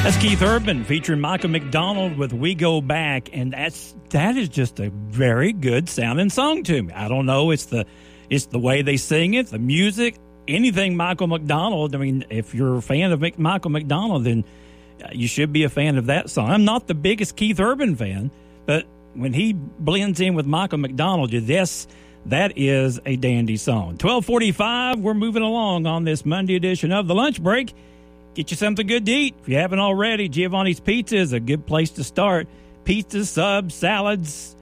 That's Keith Urban featuring Michael McDonald with We Go Back, and that is just a very good sounding song to me. I don't know, it's the way they sing it, the music, anything Michael McDonald. I mean, if you're a fan of Michael McDonald, then you should be a fan of that song. I'm not the biggest Keith Urban fan, but when he blends in with Michael McDonald, that is a dandy song. 12:45, we're moving along on this Monday edition of The Lunch Break. Get you something good to eat. If you haven't already, Giovanni's Pizza is a good place to start. Pizza, subs, salads,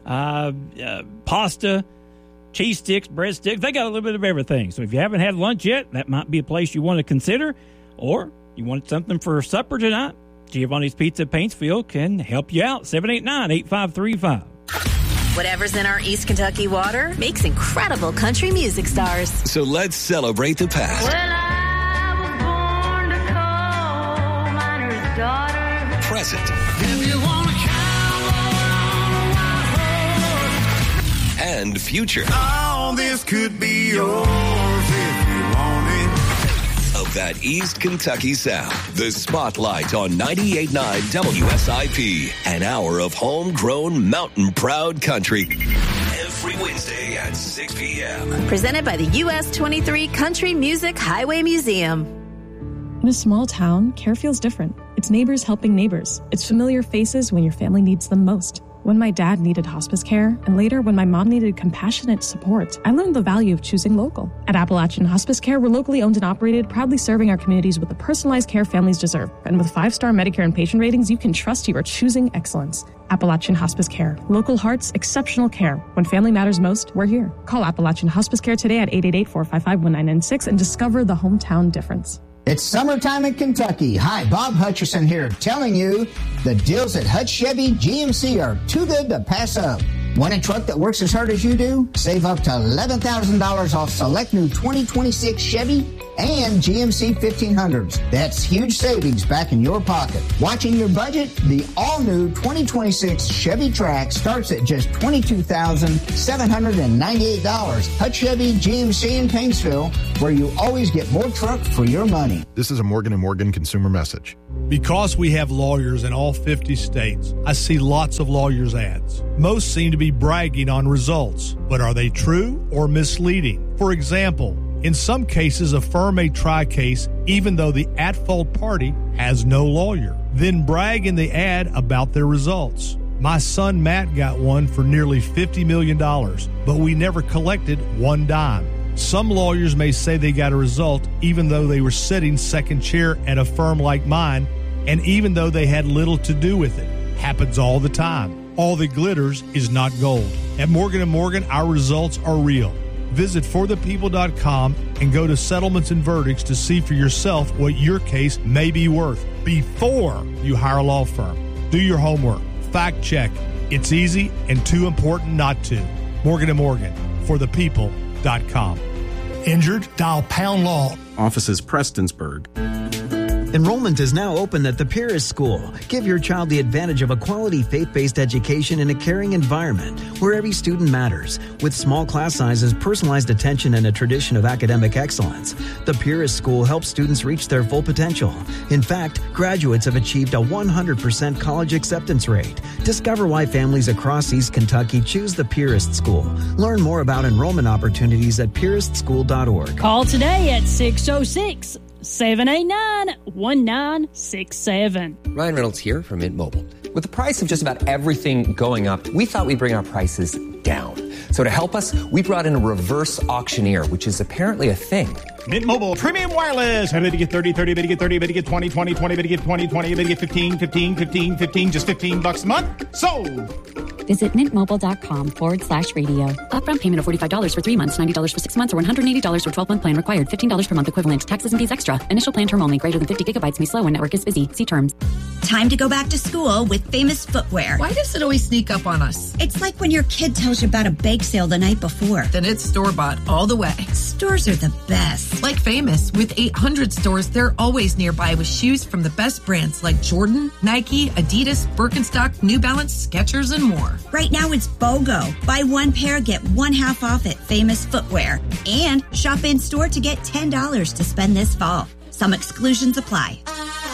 pasta, cheese sticks, breadsticks. They got a little bit of everything. So if you haven't had lunch yet, that might be a place you want to consider. Or you want something for supper tonight, Giovanni's Pizza Paintsville can help you out. 789-8535. Whatever's in our East Kentucky water makes incredible country music stars. So let's celebrate the past. Well, I was born to coal miner's daughter. Present. If you want a cowboy on a white horse. And future. All this could be yours if you want it. Of that East Kentucky sound. The Spotlight on 98.9 WSIP. An hour of homegrown, mountain-proud country. Every Wednesday at 6 p.m. Presented by the US 23 Country Music Highway Museum. In a small town, care feels different. It's neighbors helping neighbors. It's familiar faces when your family needs them most. When my dad needed hospice care, and later when my mom needed compassionate support, I learned the value of choosing local. At Appalachian Hospice Care, we're locally owned and operated, proudly serving our communities with the personalized care families deserve. And with 5-star Medicare and patient ratings, you can trust you are choosing excellence. Appalachian Hospice Care. Local hearts, exceptional care. When family matters most, we're here. Call Appalachian Hospice Care today at 888-455-1996 and discover the hometown difference. It's summertime in Kentucky. Hi, Bob Hutcherson here, telling you the deals at Hutch Chevy GMC are too good to pass up. Want a truck that works as hard as you do? Save up to $11,000 off select new 2026 Chevy and GMC 1500s. That's huge savings back in your pocket. Watching your budget? The all-new 2026 Chevy Trax starts at just $22,798. Hutch Chevy GMC in Paintsville, where you always get more truck for your money. This is a Morgan & Morgan consumer message. Because we have lawyers in all 50 states, I see lots of lawyers' ads. Most seem to be bragging on results, but are they true or misleading? For example, in some cases, a firm may try a case even though the at-fault party has no lawyer, then brag in the ad about their results. My son Matt got one for nearly $50 million, but we never collected one dime. Some lawyers may say they got a result even though they were sitting second chair at a firm like mine, and even though they had little to do with it. Happens all the time. All that glitters is not gold. At Morgan & Morgan, our results are real. Visit forthepeople.com and go to settlements and verdicts to see for yourself what your case may be worth before you hire a law firm. Do your homework. Fact check. It's easy and too important not to. Morgan & Morgan, forthepeople.com. Injured? Dial Pound Law. Offices Prestonsburg. Enrollment is now open at the Pieris School. Give your child the advantage of a quality faith-based education in a caring environment where every student matters. With small class sizes, personalized attention, and a tradition of academic excellence, the Pieris School helps students reach their full potential. In fact, graduates have achieved a 100% college acceptance rate. Discover why families across East Kentucky choose the Pieris School. Learn more about enrollment opportunities at pieristschool.org. Call today at 606-789-1967. Ryan Reynolds here from Mint Mobile. With the price of just about everything going up, we thought we'd bring our prices down. So to help us, we brought in a reverse auctioneer, which is apparently a thing. Mint Mobile Premium Wireless. How did you get 30, 30, bid you get 30, bid you get 20, 20, 20, bid you get 20, 20, bid you get 15, 15, 15, 15, just $15 a month? Sold! Visit mintmobile.com/radio. Upfront payment of $45 for 3 months, $90 for 6 months, or $180 for 12-month plan required. $15 per month equivalent. Taxes and fees extra. Initial plan term only. Greater than 50 gigabytes may slow when network is busy. See terms. Time to go back to school with Famous Footwear. Why does it always sneak up on us? It's like when your kid tells you about a bake sale the night before. Then it's store-bought all the way. Stores are the best. Like Famous. With 800 stores, they're always nearby with shoes from the best brands like Jordan, Nike, Adidas, Birkenstock, New Balance, Skechers, and more. Right now it's BOGO. Buy one pair, get one half off at Famous Footwear. And shop in store to get $10 to spend this fall. Some exclusions apply.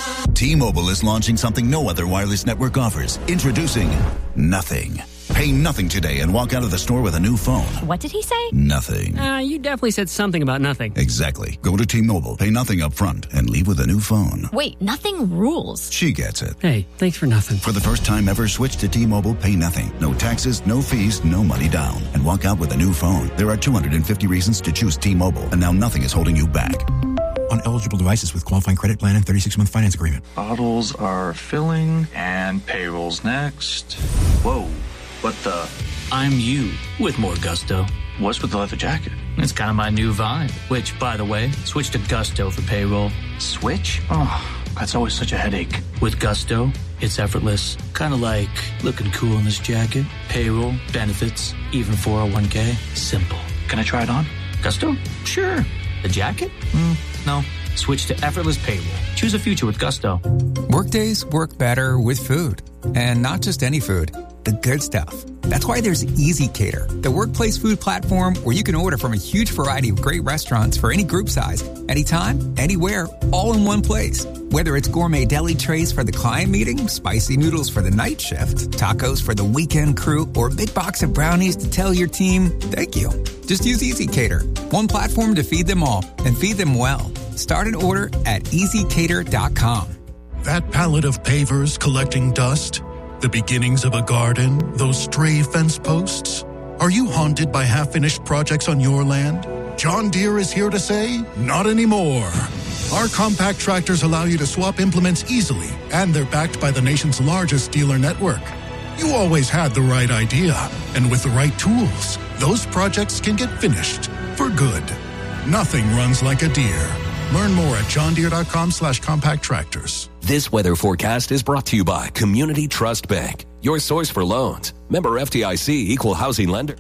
T-Mobile is launching something no other wireless network offers. Introducing Nothing. Pay nothing today and walk out of the store with a new phone. What did he say? Nothing. You definitely said something about nothing. Exactly. Go to T-Mobile, pay nothing up front, and leave with a new phone. Wait, nothing rules. She gets it. Hey, thanks for nothing. For the first time ever, switch to T-Mobile, pay nothing. No taxes, no fees, no money down. And walk out with a new phone. There are 250 reasons to choose T-Mobile, and now nothing is holding you back. On eligible devices with qualifying credit plan and 36-month finance agreement. Bottles are filling and payroll's next. Whoa, what the? I'm you with more gusto. What's with the leather jacket? It's kind of my new vibe. Which, by the way, switch to Gusto for payroll. Switch? Oh, that's always such a headache. With Gusto, it's effortless. Kind of like looking cool in this jacket. Payroll, benefits, even 401k. Simple. Can I try it on? Gusto? Sure. The jacket? No. Switch to effortless payroll. Choose a future with Gusto. Workdays work better with food. And not just any food. The good stuff. That's why there's Easy Cater, the workplace food platform where you can order from a huge variety of great restaurants for any group size, anytime, anywhere, all in one place. Whether it's gourmet deli trays for the client meeting, spicy noodles for the night shift, tacos for the weekend crew, or a big box of brownies to tell your team, thank you. Just use Easy Cater, one platform to feed them all, and feed them well. Start an order at easycater.com. That pallet of pavers collecting dust? The beginnings of a garden? Those stray fence posts? Are you haunted by half-finished projects on your land? John Deere is here to say, not anymore. Our compact tractors allow you to swap implements easily, and they're backed by the nation's largest dealer network. You always had the right idea, and with the right tools, those projects can get finished for good. Nothing runs like a Deere. Learn more at johndeere.com/compact tractors. This weather forecast is brought to you by Community Trust Bank, your source for loans. Member FDIC, equal housing lender.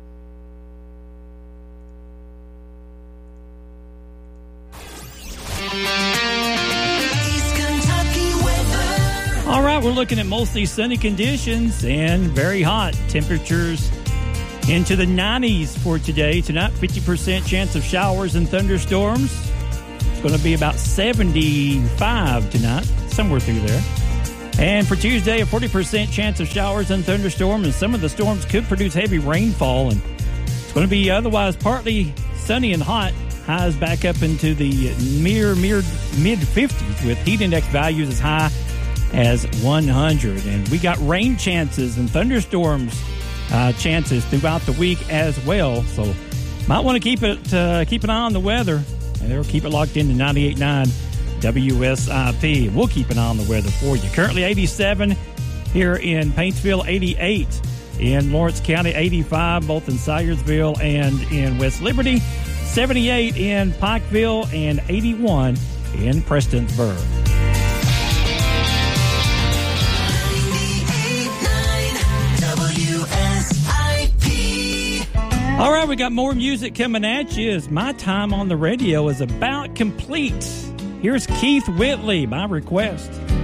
All right, we're looking at mostly sunny conditions and very hot temperatures into the 90s for today. Tonight, 50% chance of showers and thunderstorms. It's going to be about 75 tonight, somewhere through there. And for Tuesday, a 40% chance of showers and thunderstorms, and some of the storms could produce heavy rainfall. And it's going to be otherwise partly sunny and hot. Highs back up into the mid-50s with heat index values as high as 100. And we got rain chances and thunderstorms chances throughout the week as well. So might want to keep an eye on the weather. And they'll keep it locked into 98.9 WSIP. We'll keep an eye on the weather for you. Currently 87 here in Paintsville, 88 in Lawrence County, 85 both in Syersville and in West Liberty, 78 in Pikeville, and 81 in Prestonsburg. All right, we got more music coming at you as my time on the radio is about complete. Here's Keith Whitley, by request.